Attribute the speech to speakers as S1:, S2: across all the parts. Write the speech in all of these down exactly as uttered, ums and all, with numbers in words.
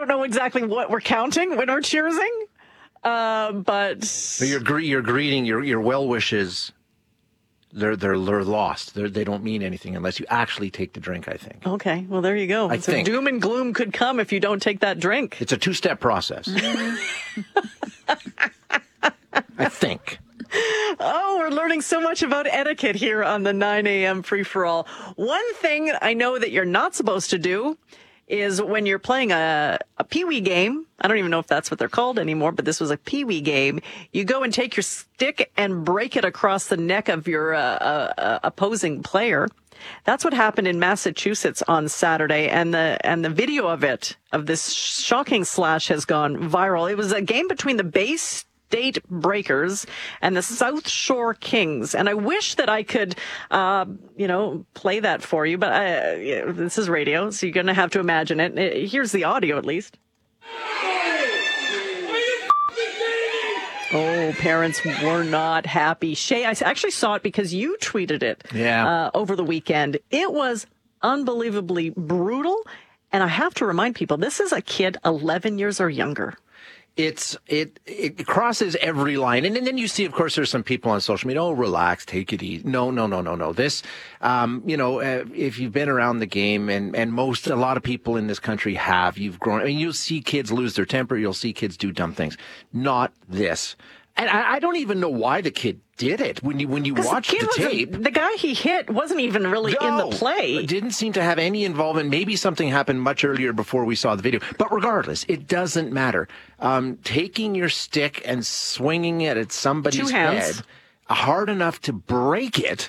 S1: don't know exactly what we're counting when we're cheersing, uh, but
S2: so you're gre- you're greeting your your well wishes. They're they're they're lost. They're, they don't mean anything unless you actually take the drink, I think.
S1: Okay, well there you go.
S2: I
S1: so
S2: think.
S1: doom and gloom could come if you don't take that drink.
S2: It's a two-step process. I think.
S1: Oh, we're learning so much about etiquette here on the nine a.m. free-for-all. One thing I know that you're not supposed to do is when you're playing a, a peewee game, I don't even know if that's what they're called anymore, but this was a peewee game, you go and take your stick and break it across the neck of your uh, uh, opposing player. That's what happened in Massachusetts on Saturday, and the and the video of it, of this shocking slash, has gone viral. It was a game between the Bay State Breakers and the South Shore Kings, and I wish that I could, uh, you know, play that for you, but I, yeah, this is radio, so you're going to have to imagine it. Here's the audio, at least. Oh, parents were not happy. Shay, I actually saw it because you tweeted it
S2: yeah.
S1: uh, over the weekend. It was unbelievably brutal, and I have to remind people, this is a kid eleven years or younger.
S2: It's it it crosses every line, and, and then you see, of course, there's some people on social media. Oh, relax, take it easy. No, no, no, no, no. This, um, you know, uh, if you've been around the game, and and most a lot of people in this country have, you've grown. I mean, you'll see kids lose their temper. You'll see kids do dumb things. Not this. And I, I don't even know why the kid did it. When you when you watch the, the tape,
S1: a, the guy he hit wasn't even really
S2: no,
S1: in the play.
S2: Didn't seem to have any involvement. Maybe something happened much earlier before we saw the video. But regardless, it doesn't matter. Um, taking your stick and swinging it at somebody's head hard enough to break it.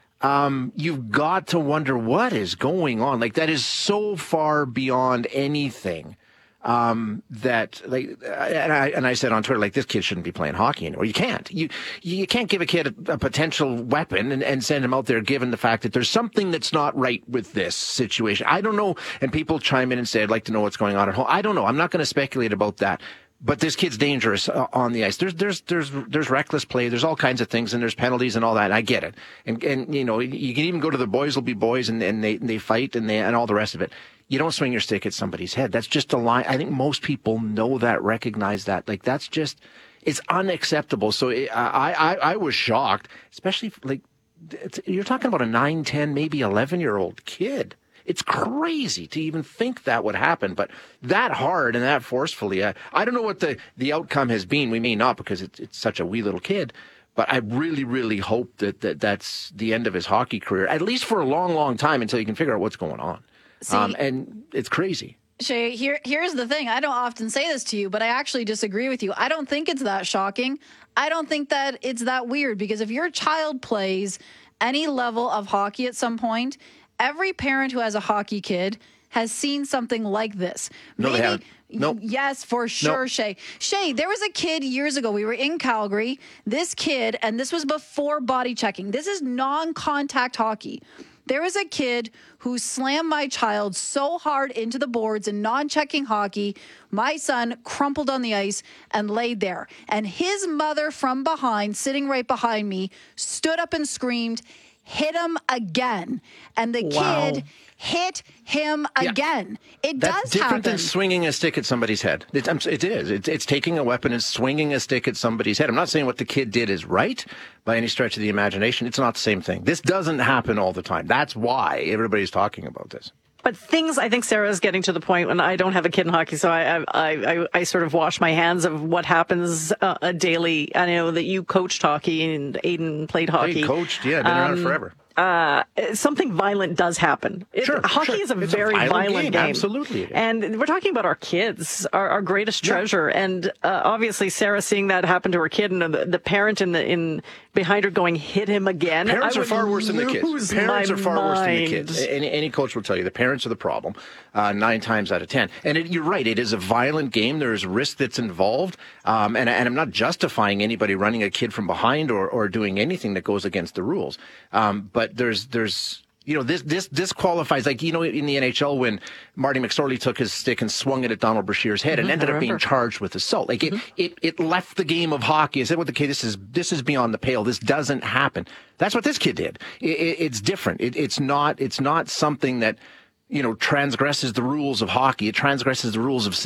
S2: Um, you've got to wonder what is going on. Like, that is so far beyond anything. Um, that like, and I, and I said on Twitter, like, this kid shouldn't be playing hockey anymore. You can't, you, you can't give a kid a, a potential weapon and, and send him out there, given the fact that there's something that's not right with this situation. I don't know. And people chime in and say, I'd like to know what's going on at home. I don't know. I'm not going to speculate about that. But this kid's dangerous uh, on the ice. There's, there's, there's, there's reckless play. There's all kinds of things, and there's penalties and all that. And I get it. And, and, you know, you can even go to the boys will be boys, and, and they, and they fight and they, and all the rest of it. You don't swing your stick at somebody's head. That's just a line. I think most people know that, recognize that. Like, that's just, it's unacceptable. So it, I, I, I was shocked, especially like, it's, you're talking about a nine, ten, maybe eleven year old kid. It's crazy to even think that would happen, but that hard and that forcefully. I, I don't know what the, the outcome has been. We may not, because it's, it's such a wee little kid, but I really, really hope that, that that's the end of his hockey career, at least for a long, long time, until you can figure out what's going on.
S3: See,
S2: um, and it's crazy.
S3: Shay, here, here's the thing. I don't often say this to you, but I actually disagree with you. I don't think it's that shocking. I don't think that it's that weird, because if your child plays any level of hockey at some point, every parent who has a hockey kid has seen something like this.
S2: No,
S3: Maybe,
S2: they haven't. Nope.
S3: Yes, for sure, nope. Shay. Shay, there was a kid years ago. We were in Calgary. This kid, and this was before body checking. This is non-contact hockey. There was a kid who slammed my child so hard into the boards in non-checking hockey, my son crumpled on the ice and laid there. And his mother from behind, sitting right behind me, stood up and screamed, hit him again. And the wow. kid hit him
S2: yeah.
S3: again. It
S2: That's
S3: does
S2: different
S3: happen.
S2: than swinging a stick at somebody's head. It, it is. It's, it's taking a weapon and swinging a stick at somebody's head. I'm not saying what the kid did is right by any stretch of the imagination. It's not the same thing. This doesn't happen all the time. That's why everybody's talking about this.
S1: But things, I think Sarah is getting to the point when I don't have a kid in hockey, so I I, I, I sort of wash my hands of what happens uh, daily. I know that you coached hockey and Aiden played hockey.
S2: He coached, yeah, been around
S1: um,
S2: forever.
S1: Uh, something violent does happen. It,
S2: sure,
S1: hockey
S2: sure.
S1: is a
S2: it's
S1: very
S2: a violent,
S1: violent
S2: game.
S1: game.
S2: Absolutely. It is.
S1: And we're talking about our kids, our, our greatest treasure. Yeah. And uh, obviously, Sarah seeing that happen to her kid, and the, the parent in the in behind her going, hit him again.
S2: Parents
S1: I
S2: are far worse than the kids. Parents are far
S1: mind.
S2: worse than the kids. Any, any coach will tell you the parents are the problem, uh, nine times out of ten. And it, you're right, it is a violent game. There is risk that's involved. Um, and, and I'm not justifying anybody running a kid from behind or, or doing anything that goes against the rules. Um, but there's there's You know, this, this, this qualifies, like, you know, in the N H L when Marty McSorley took his stick and swung it at Donald Brashear's head mm-hmm, and ended up being charged with assault. Like, mm-hmm. it, it, it left the game of hockey and said, well, okay, this is, this is beyond the pale. This doesn't happen. That's what this kid did. It, it, it's different. It, it's not, it's not something that, you know, transgresses the rules of hockey. It transgresses the rules of